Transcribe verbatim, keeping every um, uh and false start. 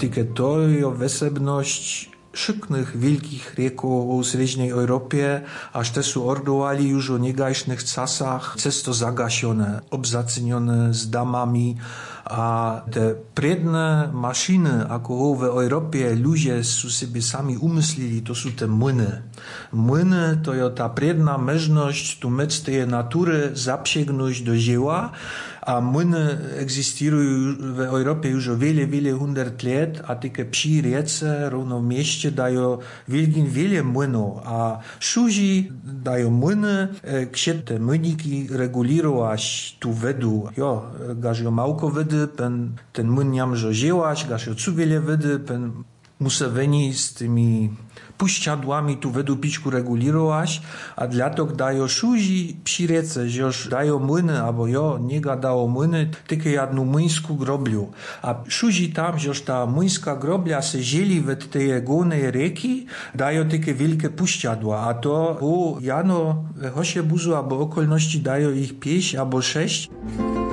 tylko to je wesebność szyknych wielkich rieków w średniej Europie, aż te są ordowali już o niegajsznych czasach, często zagasione, obzacenione z damami, a te predne maszyny, ako w Europie ludzie są sobie sami umyslili, to są te młyny. Młyny to jest ta predna możliwość tu mec tej natury zapsięgnąć do dzieła, a młyny egzystują w Europie już o wiele, wiele hundert lat, a tylko przy riece, równo w mieście dają wielkin, wiele młynów, a szuzi dają młyny, gdzie te młyniki regulirować tu wedu. Jo, gaż jo małko wedy, pen, ten młyn jamżo dziełać, gaż jo cu wiele wedy, pen museweni z tymi puściadłami tu wedu piczku regulirować, a dla to dają szuzi przy riece, że już dają młyny, albo jo, nie dało młyny, tylko jedną młyńską grobliu. A szuzi tam, że już ta młyńska groblia se zieli w tej głównej rieki, dają tylko wielkie puściadła, a to u jano hosie buzu, albo okolności dają ich pięć albo sześć.